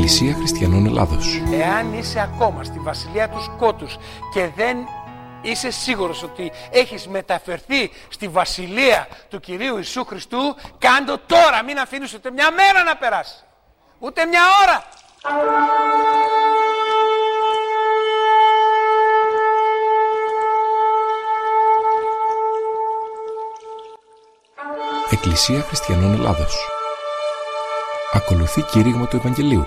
Εκκλησία Χριστιανών Ελλάδος. Εάν είσαι ακόμα στη βασιλεία του σκότους και δεν είσαι σίγουρος ότι έχεις μεταφερθεί στη βασιλεία του Κυρίου Ιησού Χριστού, κάντο τώρα, μην αφήνεις ούτε μια μέρα να περάσει, ούτε μια ώρα. Εκκλησία Χριστιανών Ελλάδος. Ακολουθεί κήρυγμα του Ευαγγελίου.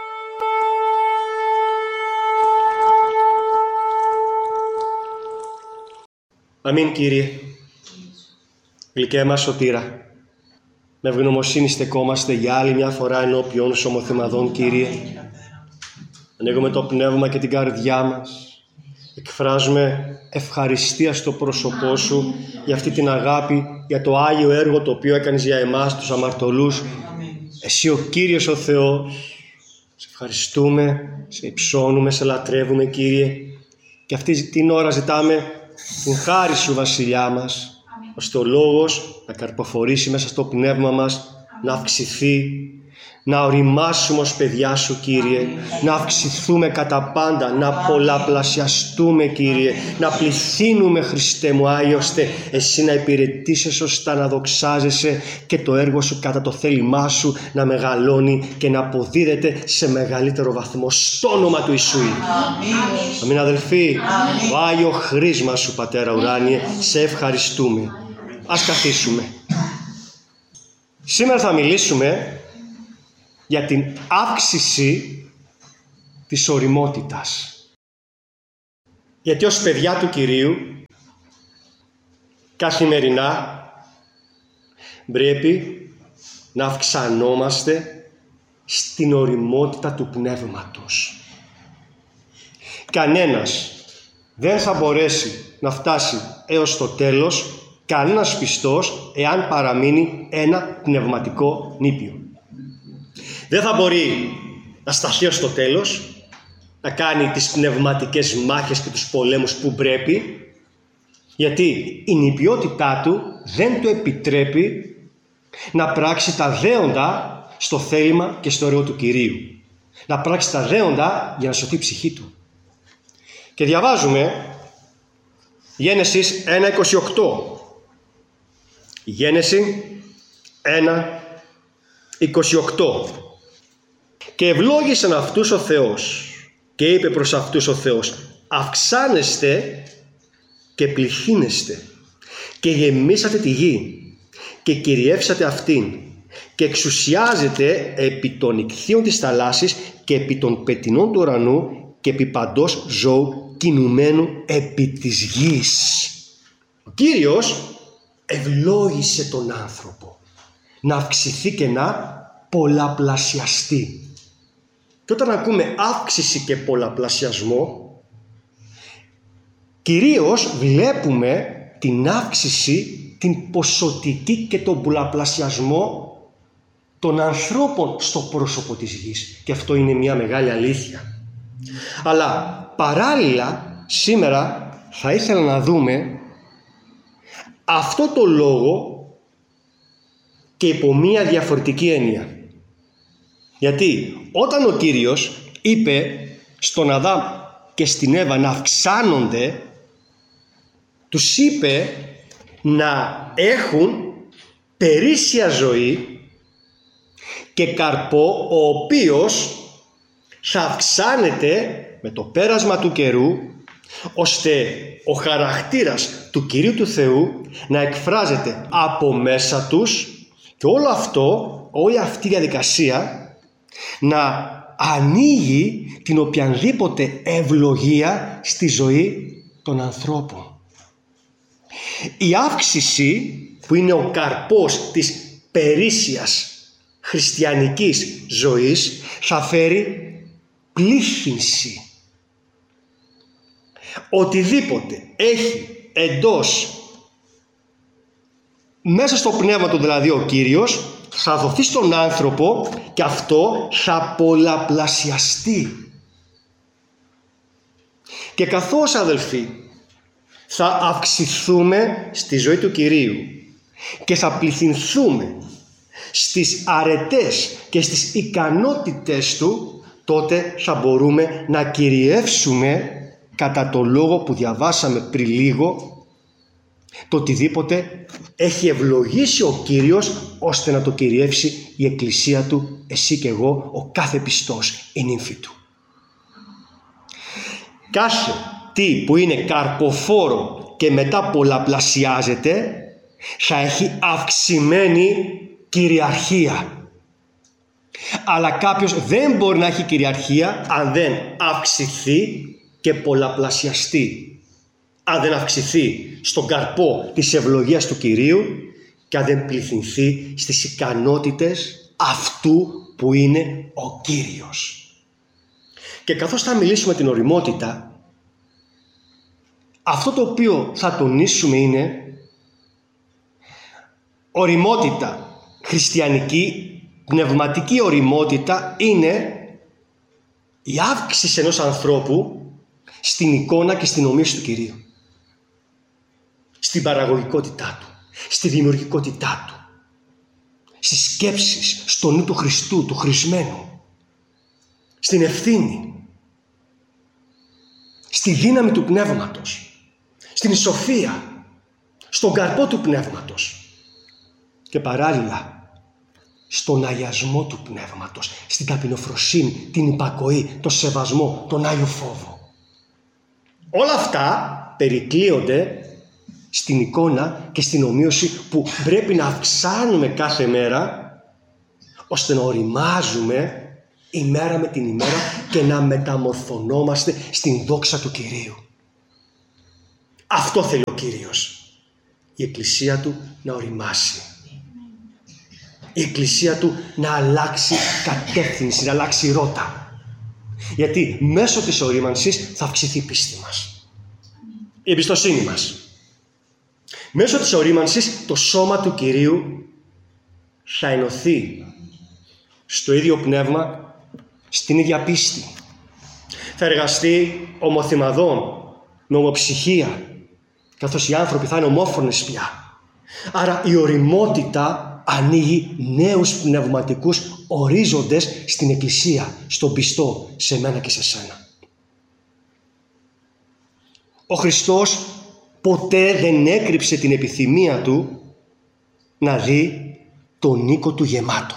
Αμήν, Κύριε. Γλυκέ μας σωτήρα, με ευγνωμοσύνη στεκόμαστε για άλλη μια φορά ενώπιον σου ομοθεμαδών, Κύριε. Ανοίγουμε το πνεύμα και την καρδιά μας. Εκφράζουμε ευχαριστία στο πρόσωπό σου για αυτή την αγάπη, για το Άγιο έργο το οποίο έκανες για εμάς τους αμαρτωλούς. Εσύ ο Κύριος ο Θεός. Σε ευχαριστούμε, σε υψώνουμε, σε λατρεύουμε, Κύριε. Και αυτή την ώρα ζητάμε την χάρη σου, Βασιλιά μας, ώστε ο Λόγος να καρποφορήσει μέσα στο πνεύμα μας, να αυξηθεί, να οριμάσουμε ως παιδιά σου, Κύριε, να αυξηθούμε κατά πάντα, να πολλαπλασιαστούμε, Κύριε, να πληθύνουμε, Χριστέ μου Άγιε, ώστε εσύ να υπηρετήσεις σωστά, να δοξάζεσαι και το έργο σου κατά το θέλημά σου να μεγαλώνει και να αποδίδεται σε μεγαλύτερο βαθμό στο όνομα του Ιησού. Αμήν, αδελφοί. Το Άγιο χρήσμα σου, Πατέρα ουράνιε, σε ευχαριστούμε. Ας καθίσουμε. Σήμερα θα μιλήσουμε για την αύξηση της ωριμότητας. Γιατί ως παιδιά του Κυρίου καθημερινά πρέπει να αυξανόμαστε στην ωριμότητα του πνεύματος. Κανένας δεν θα μπορέσει να φτάσει έως το τέλος, κανένας πιστός, εάν παραμείνει ένα πνευματικό νήπιο. Δεν θα μπορεί να σταθεί ως το τέλος, να κάνει τις πνευματικές μάχες και τους πολέμους που πρέπει, γιατί η νηπιότητά του δεν του επιτρέπει να πράξει τα δέοντα στο θέλημα και στο έργο του Κυρίου. Να πράξει τα δέοντα για να σωθεί η ψυχή του. Και διαβάζουμε Γένεσης 1:28. Γένεση 1:28. Και ευλόγησαν αυτούς ο Θεός και είπε προς αυτούς ο Θεός: αυξάνεστε και πληθύνεστε και γεμίσατε τη γη και κυριεύσατε αυτήν και εξουσιάζετε επί των ιχθύων της θαλάσσης και επί των πετεινών του ουρανού και επί παντός ζώου κινουμένου επί της γης. Ο Κύριος ευλόγησε τον άνθρωπο να αυξηθεί και να πολλαπλασιαστεί. Και όταν ακούμε αύξηση και πολλαπλασιασμό, κυρίως βλέπουμε την αύξηση, την ποσοτική και τον πολλαπλασιασμό των ανθρώπων στο πρόσωπο της γης. Και αυτό είναι μια μεγάλη αλήθεια. Αλλά παράλληλα σήμερα θα ήθελα να δούμε αυτό το λόγο και υπό μια διαφορετική έννοια. Γιατί όταν ο Κύριος είπε στον Αδάμ και στην Εύα να αυξάνονται, τους είπε να έχουν περίσσια ζωή και καρπό, ο οποίος θα αυξάνεται με το πέρασμα του καιρού, ώστε ο χαρακτήρας του Κυρίου του Θεού να εκφράζεται από μέσα τους και όλο αυτό, όλη αυτή η διαδικασία να ανοίγει την οποιαδήποτε ευλογία στη ζωή των ανθρώπων. Η αύξηση που είναι ο καρπός της περίσσιας χριστιανικής ζωής θα φέρει πλήθυνση. Οτιδήποτε έχει εντός, μέσα στο πνεύμα του δηλαδή ο Κύριος, θα δοθεί στον άνθρωπο και αυτό θα πολλαπλασιαστεί. Και καθώς, αδελφοί, θα αυξηθούμε στη ζωή του Κυρίου και θα πληθυνθούμε στις αρετές και στις ικανότητες του, τότε θα μπορούμε να κυριεύσουμε κατά το λόγο που διαβάσαμε πριν λίγο, το οτιδήποτε έχει ευλογήσει ο Κύριος ώστε να το κυριεύσει η Εκκλησία Του, εσύ και εγώ, ο κάθε πιστός, η νύμφη Του. Κάθε τι που είναι καρποφόρο και μετά πολλαπλασιάζεται θα έχει αυξημένη κυριαρχία. Αλλά κάποιος δεν μπορεί να έχει κυριαρχία αν δεν αυξηθεί και πολλαπλασιαστεί. Αν δεν αυξηθεί στον καρπό της ευλογίας του Κυρίου και αν δεν πληθυνθεί στις ικανότητες αυτού που είναι ο Κύριος. Και καθώς θα μιλήσουμε την ωριμότητα, αυτό το οποίο θα τονίσουμε είναι ωριμότητα χριστιανική, πνευματική ωριμότητα είναι η αύξηση ενός ανθρώπου στην εικόνα και στην ομοίωση του Κυρίου. Στην παραγωγικότητά του, στη δημιουργικότητά του, στις σκέψεις, στο νου του Χριστού, του χρησμένου, στην ευθύνη, στη δύναμη του πνεύματος, στην σοφία, στον καρπό του πνεύματος και παράλληλα στον αγιασμό του πνεύματος, στην ταπεινοφροσύνη, την υπακοή, τον σεβασμό, τον Άγιο Φόβο. Όλα αυτά περικλείονται στην εικόνα και στην ομοίωση που πρέπει να αυξάνουμε κάθε μέρα ώστε να οριμάζουμε ημέρα με την ημέρα και να μεταμορφωνόμαστε στην δόξα του Κυρίου. Αυτό θέλει ο Κύριος. Η Εκκλησία Του να οριμάσει. Η Εκκλησία Του να αλλάξει κατεύθυνση, να αλλάξει ρότα. Γιατί μέσω της ορίμανσης θα αυξηθεί η πίστη μας. Η εμπιστοσύνη μας. Μέσω της ορίμανσης το σώμα του Κυρίου θα ενωθεί στο ίδιο πνεύμα, στην ίδια πίστη. Θα εργαστεί ομοθυμαδών, με ομοψυχία, καθώς οι άνθρωποι θα είναι ομόφωνες πια. Άρα η ωριμότητα ανοίγει νέους πνευματικούς ορίζοντες στην Εκκλησία, στον πιστό, σε μένα και σε σένα. Ο Χριστός ποτέ δεν έκρυψε την επιθυμία Του να δει τον οίκο Του γεμάτο.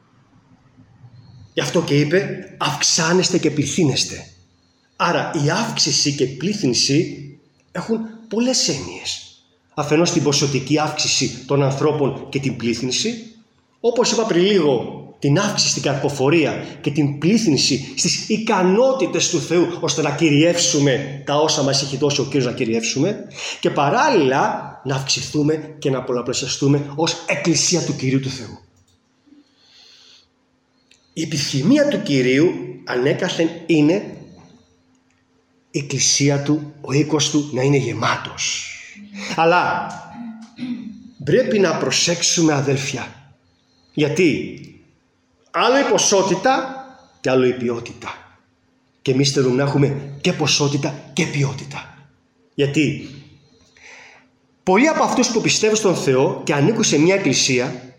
Γι' αυτό και είπε αυξάνεστε και πληθύνεστε. Άρα η αύξηση και πλήθυνση έχουν πολλές έννοιες. Αφενός την ποσοτική αύξηση των ανθρώπων και την πλήθυνση, όπως είπα πριν λίγο, την αύξηση στην καρποφορία και την πλήθυνση στις ικανότητες του Θεού ώστε να κυριεύσουμε τα όσα μας έχει δώσει ο Κύριος να κυριεύσουμε και παράλληλα να αυξηθούμε και να πολλαπλασιαστούμε ως Εκκλησία του Κυρίου του Θεού. Η επιθυμία του Κυρίου ανέκαθεν είναι η Εκκλησία Του, ο οίκος Του να είναι γεμάτος. Αλλά πρέπει να προσέξουμε, αδέλφια, γιατί άλλο η ποσότητα και άλλο η ποιότητα. Και εμείς θέλουμε να έχουμε και ποσότητα και ποιότητα. Γιατί πολλοί από αυτούς που πιστεύουν στον Θεό και ανήκουν σε μια εκκλησία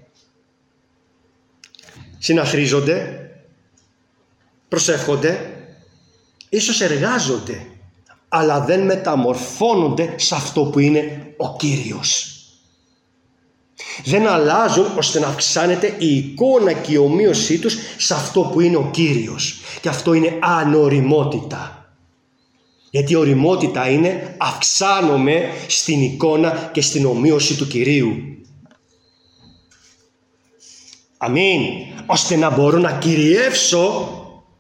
συναθρίζονται, προσεύχονται, ίσως εργάζονται, αλλά δεν μεταμορφώνονται σε αυτό που είναι ο Κύριος. Δεν αλλάζουν ώστε να αυξάνεται η εικόνα και η ομοίωσή τους σε αυτό που είναι ο Κύριος. Και αυτό είναι ανοριμότητα. Γιατί η οριμότητα είναι αυξάνομαι στην εικόνα και στην ομοίωση του Κυρίου. Αμήν. Ώστε να μπορώ να κυριεύσω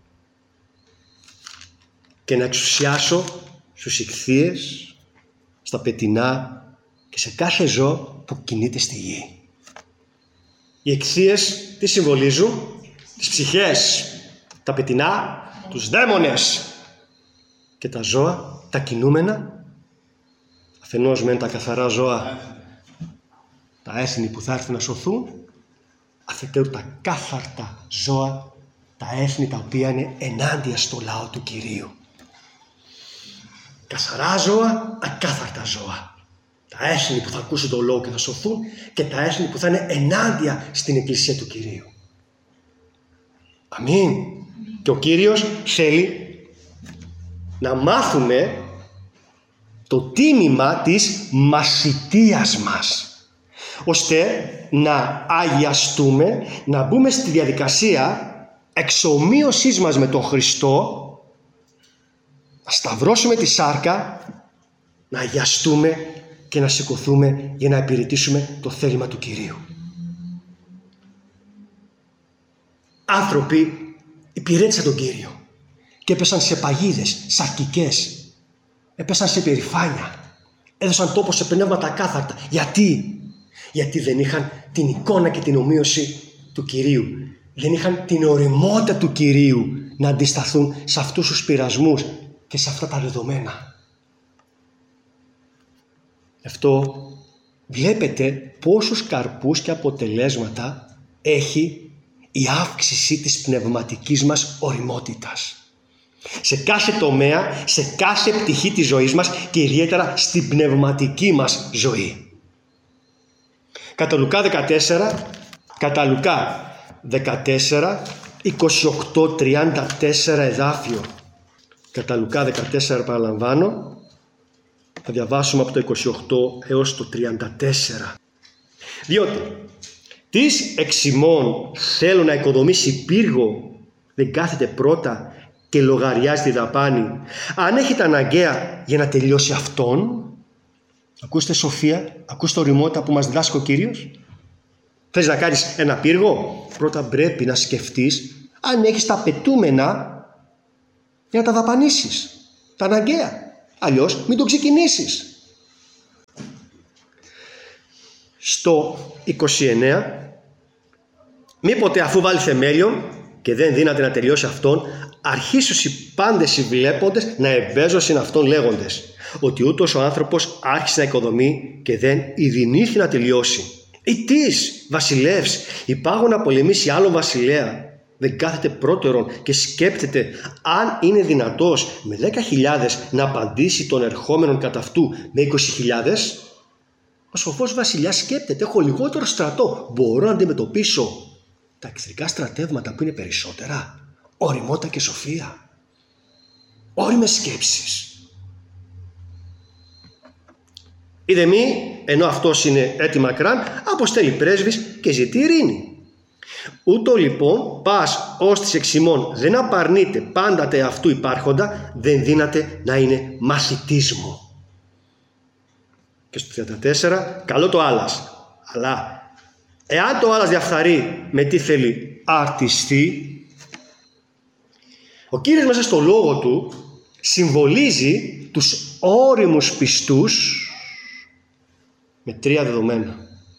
και να εξουσιάσω στους ιχθύες, στα πετεινά και σε κάθε ζώο που κινείται στη γη. Οι ιχθύες τι συμβολίζουν? Τις ψυχές, τα πετεινά, τους δαίμονες και τα ζώα, τα κινούμενα. Αφενός μεν τα καθαρά ζώα, τα έθνη που θα έρθουν να σωθούν, αφετέρου τα κάθαρτα ζώα, τα έθνη τα οποία είναι ενάντια στο λαό του Κυρίου. Καθαρά ζώα, ακάθαρτα ζώα. Τα έθνη που θα ακούσουν τον λόγο και θα σωθούν και τα έθνη που θα είναι ενάντια στην Εκκλησία του Κυρίου. Αμήν. Και ο Κύριος θέλει να μάθουμε το τίμημα της μαθητείας μας, ώστε να αγιαστούμε, να μπούμε στη διαδικασία εξομοίωσής μας με τον Χριστό, να σταυρώσουμε τη σάρκα, να αγιαστούμε και να σηκωθούμε για να υπηρετήσουμε το θέλημα του Κυρίου. Άνθρωποι υπηρέτησαν τον Κύριο και έπεσαν σε παγίδες σαρκικές, έπεσαν σε περηφάνεια, έδωσαν τόπο σε πνεύματα ακάθαρτα. Γιατί δεν είχαν την εικόνα και την ομοίωση του Κυρίου. Δεν είχαν την ωριμότητα του Κυρίου να αντισταθούν σε αυτούς τους πειρασμούς και σε αυτά τα δεδομένα. Αυτό βλέπετε πόσους καρπούς και αποτελέσματα έχει η αύξηση της πνευματικής μας ωριμότητας. Σε κάθε τομέα, σε κάθε πτυχή της ζωής μας και ιδιαίτερα στην πνευματική μας ζωή. Κατά Λουκά 14, 28-34 εδάφιο. Κατά Λουκά 14 παραλαμβάνω, θα διαβάσουμε από το 28 έως το 34. Διότι τις εξημών θέλω να οικοδομήσει πύργο, δεν κάθεται πρώτα και λογαριάζει τη δαπάνη, αν έχει τα αναγκαία για να τελειώσει αυτόν. Ακούστε σοφία, ακούστε ωριμότητα που μας διδάσκει ο Κύριος. Θες να κάνεις ένα πύργο? Πρώτα πρέπει να σκεφτείς αν έχεις τα απαιτούμενα για να τα δαπανίσεις, τα αναγκαία. Αλλιώς μην το ξεκινήσεις. Στο 29, μήποτε αφού βάλει θεμέλιο και δεν δύναται να τελειώσει αυτόν, αρχίσουν οι πάντες οι βλέποντες να εμπέζωσιν αυτόν λέγοντες, ότι ούτως ο άνθρωπος άρχισε να οικοδομεί και δεν ειδηνήθη να τελειώσει. Ή τις βασιλεύς υπάγω να πολεμήσει άλλον βασιλέα, δεν κάθεται πρώτερον και σκέπτεται αν είναι δυνατός με 10.000 να απαντήσει τον ερχόμενον κατά αυτού με 20.000. Ο σοφός βασιλιάς σκέπτεται, έχω λιγότερο στρατό, μπορώ να αντιμετωπίσω τα εχθρικά στρατεύματα που είναι περισσότερα. Ωριμότητα και σοφία, ώριμες σκέψεις. Είδε μη, ενώ αυτός είναι έτοιμα μακράν, αποστέλει πρέσβης και ζητεί ειρήνη. Ούτω λοιπόν πας ως της εξημών δεν απαρνείται πάντατε αυτού υπάρχοντα, δεν δύναται να είναι μαθητής μου. Και στο 34, καλό το άλλας, αλλά εάν το άλλας διαφθαρεί με τι θέλει αρτιστεί, ο Κύριος μέσα στο λόγο του συμβολίζει τους ώριμους πιστούς με 3 δεδομένα.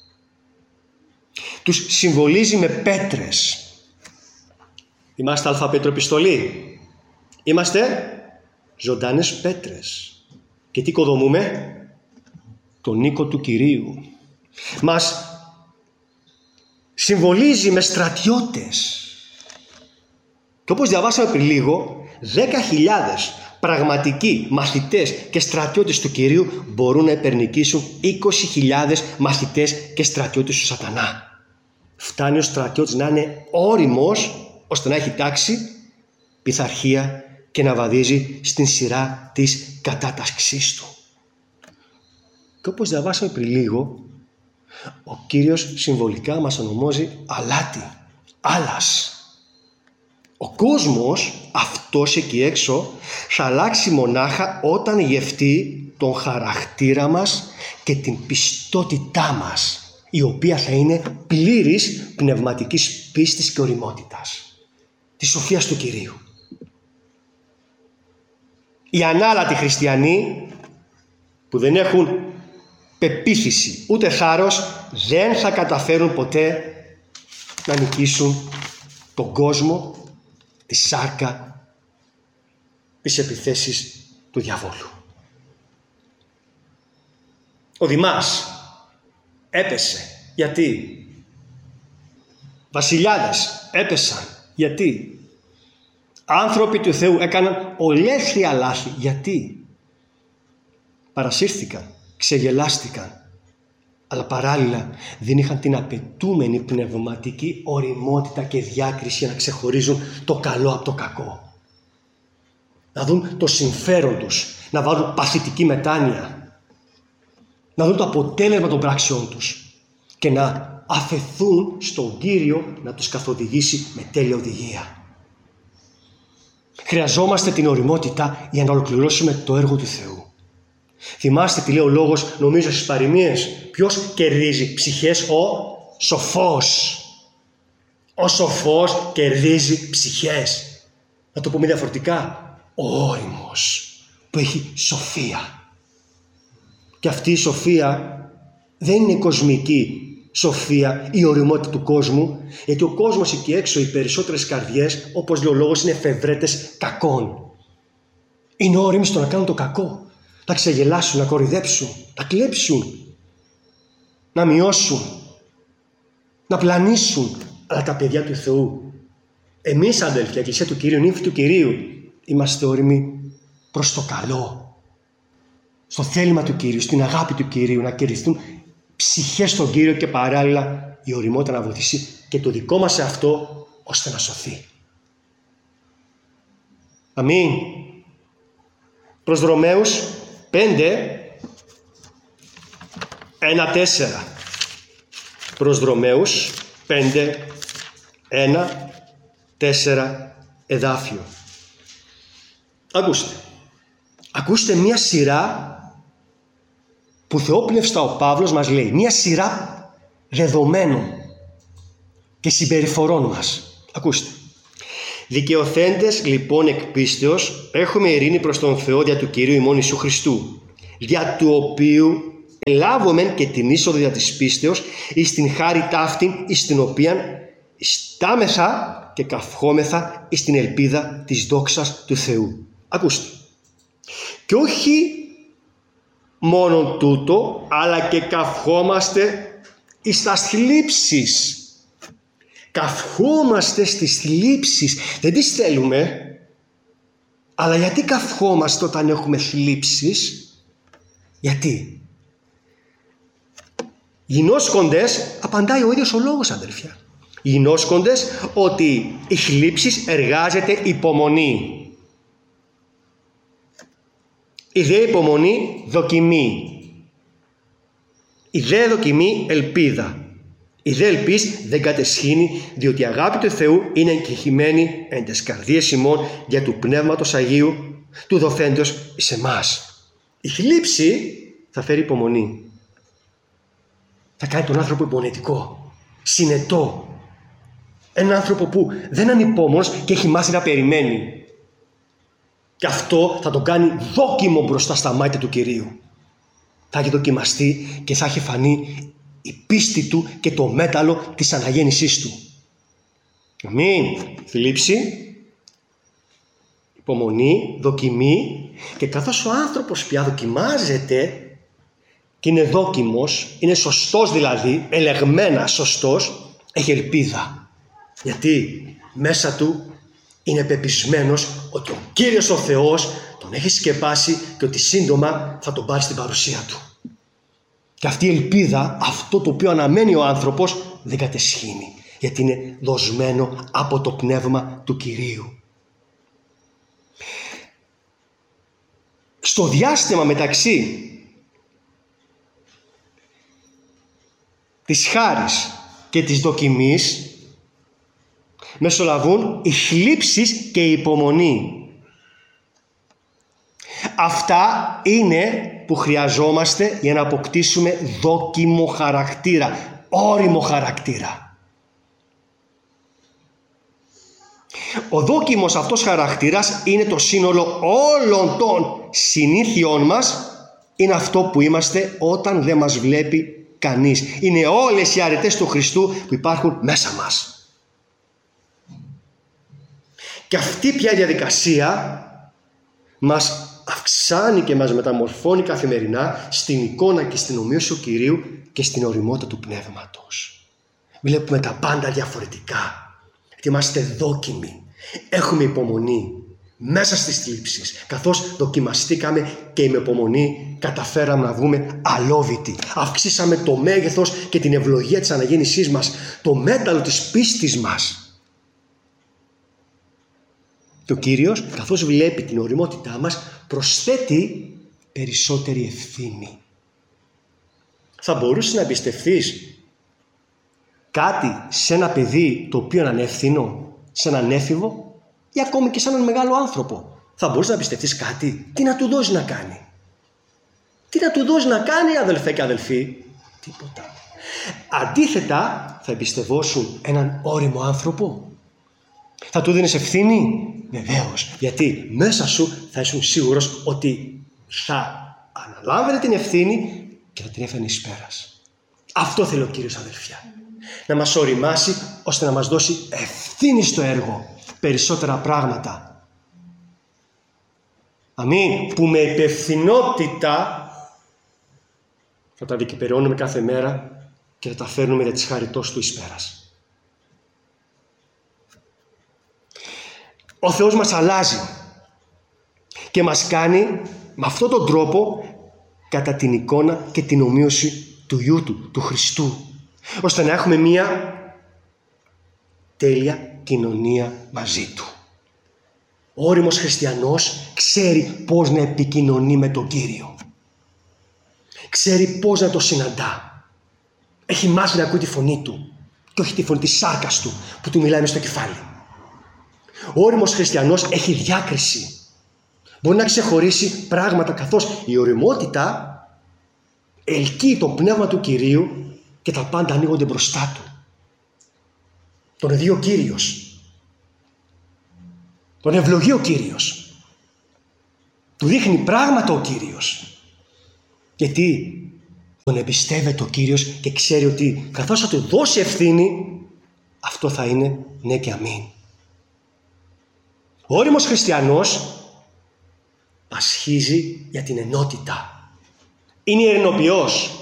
Τους συμβολίζει με πέτρες. Είμαστε αλφαπέτρο-επιστολή. Είμαστε ζωντανές πέτρες. Και τι οικοδομούμε? Τον οίκο του Κυρίου. Μας συμβολίζει με στρατιώτες. Και όπως διαβάσαμε πριν λίγο, 10.000 πραγματικοί μαθητές και στρατιώτες του Κυρίου μπορούν να υπερνικήσουν 20.000 μαθητές και στρατιώτες του σατανά. Φτάνει ο στρατιώτης να είναι ώριμος ώστε να έχει τάξη, πειθαρχία και να βαδίζει στην σειρά της κατάταξής του. Και όπως διαβάσαμε πριν λίγο, ο Κύριος συμβολικά μας ονομάζει αλάτι, άλας. Ο κόσμος αυτός εκεί έξω θα αλλάξει μονάχα όταν γευτεί τον χαρακτήρα μας και την πιστότητά μας, η οποία θα είναι πλήρης πνευματικής πίστης και ωριμότητας, της σοφίας του Κυρίου. Οι ανάλατοι χριστιανοί που δεν έχουν πεποίθηση ούτε θάρρος δεν θα καταφέρουν ποτέ να νικήσουν τον κόσμο, τη σάρκα, τις επιθέσεις του διαβόλου. Ο Δημάς έπεσε. Γιατί? Βασιλιάδες έπεσαν. Γιατί? Άνθρωποι του Θεού έκαναν ολέθρια λάθη. Γιατί? Παρασύρθηκαν, ξεγελάστηκαν. αλλά παράλληλα δεν είχαν την απαιτούμενη πνευματική ωριμότητα και διάκριση για να ξεχωρίζουν το καλό από το κακό. Να δουν το συμφέρον τους, να βάλουν παθητική μετάνοια, να δουν το αποτέλεσμα των πράξεών τους και να αφεθούν στον Κύριο να τους καθοδηγήσει με τέλεια οδηγία. Χρειαζόμαστε την ωριμότητα για να ολοκληρώσουμε το έργο του Θεού. Θυμάστε τι λέει ο λόγος, νομίζω στις παροιμίες. Ποιος κερδίζει ψυχές? Ο σοφός. Ο σοφός κερδίζει ψυχές. Να το πούμε διαφορετικά. Ο ώριμος που έχει σοφία. Και αυτή η σοφία δεν είναι κοσμική σοφία ή ωριμότητα του κόσμου, γιατί ο κόσμος εκεί έξω, οι περισσότερες καρδιές, όπως λέει ο λόγος, είναι εφευρέτες κακών. Είναι ώριμοι στο να κάνουν το κακό. Να ξεγελάσουν, να κοροϊδέψουν, να κλέψουν, να μειώσουν, να πλανήσουν. Αλλά τα παιδιά του Θεού, εμείς αδελφοί, Εκκλησία του Κυρίου, νύμφη του Κυρίου, είμαστε ώριμοι προς το καλό. Στο θέλημα του Κυρίου, στην αγάπη του Κυρίου, να κερδιθούν ψυχές στον Κύριο και παράλληλα η ωριμότητα να βοηθήσει και το δικό μας εαυτό ώστε να σωθεί. Αμήν. Προς Ρωμαίους 5:1-4. Προς Ρωμαίους 5:1-4 εδάφιο. Ακούστε μία σειρά που θεόπνευστα ο Παύλος μας λέει. Μία σειρά δεδομένων και συμπεριφορών μας. Ακούστε. Δικαιωθέντες λοιπόν εκ πίστεως έχουμε ειρήνη προς τον Θεό δια του Κυρίου ημών Ιησού Χριστού, δια του οποίου ελάβομεν και την είσοδο δια της πίστεως εις την χάρη ταύτην εις την οποίαν στάμεθα και καυχόμεθα εις την ελπίδα της δόξας του Θεού. Ακούστε. Και όχι μόνον τούτο, αλλά και καυχόμαστε εις τας θλίψεις. Καυχόμαστε στις θλίψεις. Δεν τις θέλουμε. Αλλά γιατί καυχόμαστε όταν έχουμε θλίψεις? Γιατί? Γινώσκοντες, απαντάει ο ίδιος ο λόγος, αδελφιά. Γινώσκοντες ότι οι θλίψεις εργάζεται υπομονή. Η δε υπομονή δοκιμή. Η δε δοκιμή ελπίδα. Η δε ελπίς δεν κατεσχύνει, διότι η αγάπη του Θεού είναι εγκεχημένη εν τες καρδίες ημών για του Πνεύματος Αγίου, του δοθέντος εις εμάς. Η θλίψη θα φέρει υπομονή. Θα κάνει τον άνθρωπο υπομονετικό, συνετό. Έναν άνθρωπο που δεν είναι ανυπόμονος και έχει μάθει να περιμένει. Και αυτό θα τον κάνει δόκιμο μπροστά στα μάτια του Κυρίου. Θα έχει δοκιμαστεί και θα έχει φανεί η πίστη του και το μέταλλο της αναγέννησής του. Αμήν. Θλίψη, υπομονή, δοκιμή, και καθώς ο άνθρωπος πια δοκιμάζεται και είναι δόκιμος, είναι σωστός δηλαδή, ελεγμένα σωστός, έχει ελπίδα. Γιατί μέσα του είναι πεπισμένος ότι ο Κύριος ο Θεός τον έχει σκεπάσει και ότι σύντομα θα τον πάρει στην παρουσία του. Και αυτή η ελπίδα, αυτό το οποίο αναμένει ο άνθρωπος, δεν κατεσχύνει, γιατί είναι δοσμένο από το πνεύμα του Κυρίου. Στο διάστημα μεταξύ της χάρης και της δοκιμής μεσολαβούν οι θλίψεις και η υπομονή. Αυτά είναι που χρειαζόμαστε για να αποκτήσουμε δόκιμο χαρακτήρα, ώριμο χαρακτήρα. Ο δόκιμος αυτός χαρακτήρας είναι το σύνολο όλων των συνήθειών μας, είναι αυτό που είμαστε όταν δεν μας βλέπει κανείς. Είναι όλες οι αρετές του Χριστού που υπάρχουν μέσα μας. Και αυτή πια η διαδικασία μας αυξάνει και μας μεταμορφώνει καθημερινά στην εικόνα και στην ομοίωση του Κυρίου και στην ωριμότητα του Πνεύματος. Βλέπουμε τα πάντα διαφορετικά. Γιατί είμαστε δόκιμοι. Έχουμε υπομονή. μέσα στις θλίψεις, καθώς δοκιμαστήκαμε και με υπομονή καταφέραμε να βγούμε αλόβητοι. Αυξήσαμε το μέγεθος και την ευλογία της αναγέννησής μας, το μέταλλο της πίστης μας. Και ο Κύριος, καθώς βλέπει την ωριμότητά μας, προσθέτει περισσότερη ευθύνη. Θα μπορούσες να εμπιστευθείς κάτι σε ένα παιδί το οποίο είναι ανεύθυνο, σε έναν έφηβο, ή ακόμη και σε έναν μεγάλο άνθρωπο? Θα μπορείς να εμπιστευτείς κάτι? Τι να του δώσει να κάνει? Τι να του δώσει να κάνει, αδελφέ και αδελφοί? Τίποτα. Αντίθετα, θα εμπιστευόσουν έναν ώριμο άνθρωπο? Θα του δίνεις ευθύνη? Βεβαίως. Γιατί μέσα σου θα ήσουν σίγουρος ότι θα αναλάμβανε την ευθύνη και θα την έφερνε εις πέρας. Αυτό θέλει ο Κύριος, αδελφιά. Να μας ωριμάσει ώστε να μας δώσει ευθύνη στο έργο. Περισσότερα πράγματα. Αμήν. Που με υπευθυνότητα θα τα διεκπεραιώνουμε κάθε μέρα και θα τα φέρνουμε για της χαριτός του εις πέρας. Ο Θεός μας αλλάζει και μας κάνει με αυτόν τον τρόπο κατά την εικόνα και την ομοίωση του Υιού Του, του Χριστού, ώστε να έχουμε μία τέλεια κοινωνία μαζί Του. Ο ώριμος χριστιανός ξέρει πώς να επικοινωνεί με τον Κύριο. Ξέρει πώς να το συναντά. Έχει μάθει να ακούει τη φωνή Του και όχι τη φωνή της σάρκας Του που Του μιλάει μες στο κεφάλι. Ο ώριμος χριστιανός έχει διάκριση. Μπορεί να ξεχωρίσει πράγματα, καθώς η ωριμότητα ελκύει το πνεύμα του Κυρίου και τα πάντα ανοίγονται μπροστά Του. Τον οδηγεί ο Κύριος. Τον ευλογεί ο Κύριος. Του δείχνει πράγματα ο Κύριος. Γιατί τον εμπιστεύεται ο Κύριος και ξέρει ότι καθώς θα του δώσει ευθύνη, αυτό θα είναι ναι και αμήν. Ο ώριμος χριστιανός πασχίζει για την ενότητα. Είναι ειρηνοποιός.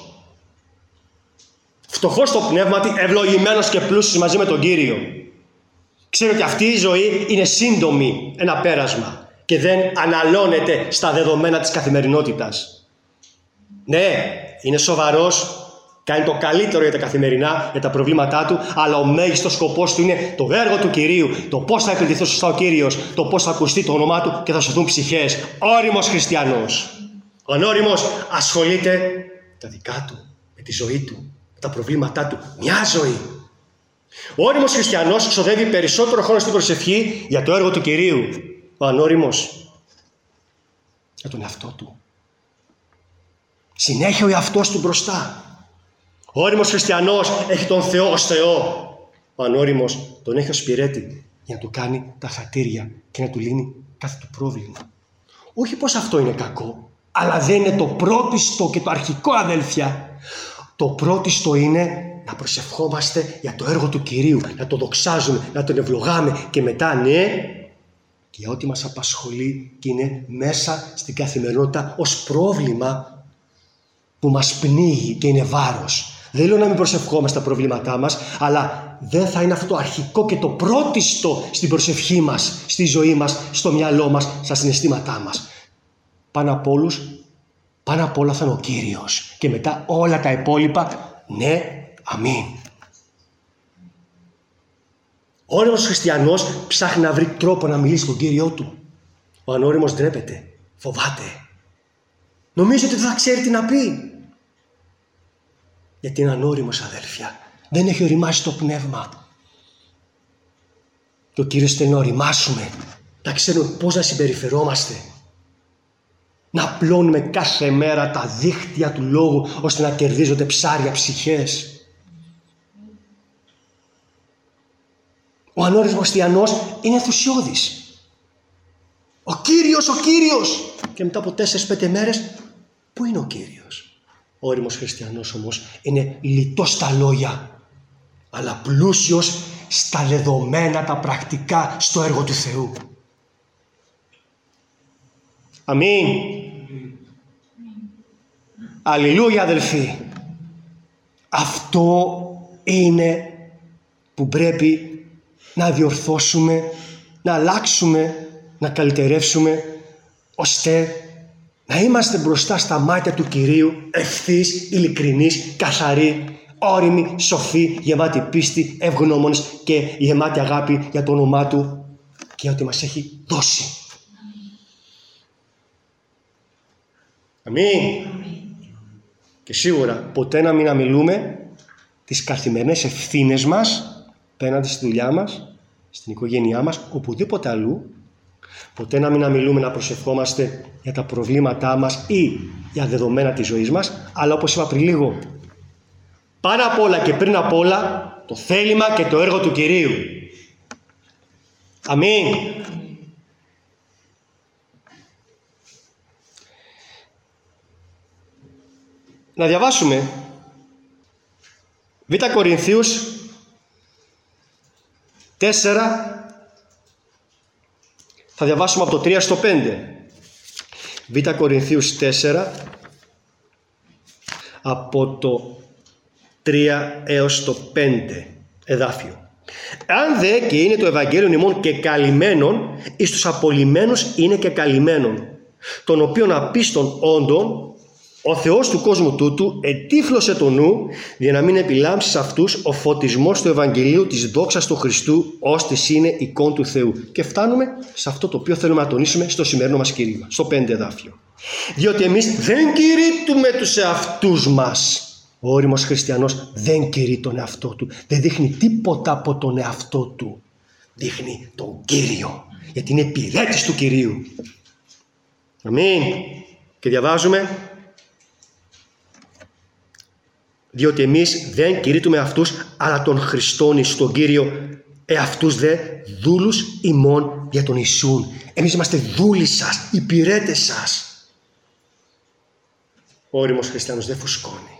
Φτωχός στο πνεύμα, ευλογημένος και πλούσιος μαζί με τον Κύριο. Ξέρει ότι αυτή η ζωή είναι σύντομη, ένα πέρασμα, και δεν αναλώνεται στα δεδομένα της καθημερινότητας. Ναι, είναι σοβαρός, κάνει το καλύτερο για τα καθημερινά, για τα προβλήματά του, αλλά ο μέγιστος σκοπός του είναι το έργο του Κυρίου, το πώς θα επιληθεί σωστά ο Κύριος, το πώς θα ακουστεί το όνομά Του και θα σωθούν ψυχές. Ώριμος χριστιανός. Ο ανώριμος ασχολείται με τα δικά του, με τη ζωή του, με τα προβλήματά του. Μια ζωή. Ο ώριμος χριστιανός ξοδεύει περισσότερο χρόνο στην προσευχή για το έργο του Κυρίου. Ο ανώριμος για τον εαυτό του. Συνέχεια ο εαυτός του μπροστά. Ο ώριμος χριστιανός έχει τον Θεό ως Θεό. Ο ανώριμος τον έχει ως υπηρέτη για να του κάνει τα χατήρια και να του λύνει κάθε του πρόβλημα. Όχι πως αυτό είναι κακό, αλλά δεν είναι το πρώτιστο και το αρχικό, αδέλφια. Το πρώτιστο είναι να προσευχόμαστε για το έργο του Κυρίου, να το δοξάζουμε, να τον ευλογάμε και μετά ναι, και για ό,τι μας απασχολεί και είναι μέσα στην καθημερινότητα ως πρόβλημα που μας πνίγει και είναι βάρος. Δεν λέω να μην προσευχόμαστε τα προβλήματά μας, αλλά δεν θα είναι αυτό το αρχικό και το πρώτιστο στην προσευχή μας, στη ζωή μας, στο μυαλό μας, στα συναισθήματά μας. Πάνω απ' όλα θα είναι ο Κύριος και μετά όλα τα υπόλοιπα, ναι, αμήν. Ο ώριμος χριστιανός ψάχνει να βρει τρόπο να μιλήσει στον Κύριό του. Ο ανώριμος ντρέπεται, φοβάται. Νομίζει ότι δεν θα ξέρει τι να πει. Γιατί είναι ανώριμος, αδέλφια. Δεν έχει ωριμάσει το πνεύμα. Και ο Κύριος θέλει να ωριμάσουμε, να ξέρουμε πώς να συμπεριφερόμαστε. Να απλώνουμε κάθε μέρα τα δίχτυα του Λόγου, ώστε να κερδίζονται ψάρια ψυχές. Ο ανώριμος χριστιανός είναι ενθουσιώδης. Ο Κύριος! Και μετά από 4-5 μέρες, πού είναι ο Κύριος? Ο ώριμος χριστιανός όμως είναι λιτός στα λόγια, αλλά πλούσιος στα δεδομένα, τα πρακτικά, στο έργο του Θεού. Αμήν. Αλληλούια, αδελφοί. Αυτό είναι που πρέπει να διορθώσουμε, να αλλάξουμε να καλυτερεύσουμε, ώστε να είμαστε μπροστά στα μάτια του Κυρίου ευθύς, ειλικρινείς, καθαροί, όριμοι, σοφοί, γεμάτοι πίστη, ευγνώμονες και γεμάτοι αγάπη για το όνομά Του και ό,τι μας έχει δώσει. Αμήν. Και σίγουρα ποτέ να μην αμιλούμε τις καθημερινές ευθύνες μας απέναντι στη δουλειά μας, στην οικογένειά μας, οπουδήποτε αλλού. Ποτέ να μην αμιλούμε να προσευχόμαστε για τα προβλήματά μας ή για δεδομένα της ζωής μας, αλλά όπως είπα πριν λίγο, πάνω απ' όλα και πριν απ' όλα το θέλημα και το έργο του Κυρίου. Αμήν. Να διαβάσουμε Β' Κορινθίους 4, θα διαβάσουμε από το 3 στο 5. Β' Κορινθίους 4, από το 3 έως το 5 εδάφιο. Αν δε και είναι το Ευαγγέλιο ημών και καλυμμένον, εις τους απολυμμένους είναι και καλυμμένον, τον οποίον απίστων όντων ο Θεός του κόσμου τούτου ετύφλωσε το νου, για να μην επιλάμψει σε αυτούς ο φωτισμός του Ευαγγελίου της δόξας του Χριστού, ώστις είναι εικόν του Θεού. Και φτάνουμε σε αυτό το οποίο θέλουμε να τονίσουμε στο σημερινό μας κήρυγμα, στο 5 εδάφιο. Διότι εμείς δεν κηρύττουμε τους εαυτούς μας. Ο όριμος χριστιανός δεν κηρύττει τον εαυτό του. Δεν δείχνει τίποτα από τον εαυτό του. Δείχνει τον Κύριο, γιατί είναι υπηρέτης του Κυρίου. Αμήν. Και διαβάζουμε: διότι εμείς δεν κηρύττουμε αυτούς, αλλά τον Χριστόν εις τον Κύριο, εαυτούς δε δούλους ημών για τον Ιησούν. Εμείς είμαστε δούλοι σας, υπηρέτες σας. Ο όριμος χριστιανός δεν φουσκώνει.